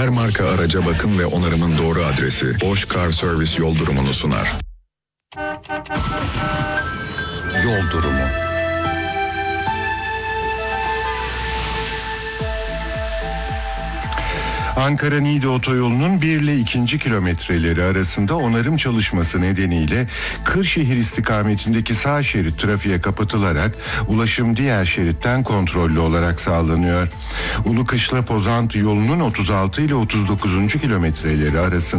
Her marka araca bakım ve onarımın doğru adresi Bosch Car Service yol durumunu sunar. Yol durumu. Ankara-Niğde otoyolunun 1 ile 2. kilometreleri arasında onarım çalışması nedeniyle Kırşehir istikametindeki sağ şerit trafiğe kapatılarak ulaşım diğer şeritten kontrollü olarak sağlanıyor. Ulukışla-Pozantı yolunun 36 ile 39. kilometreleri arasında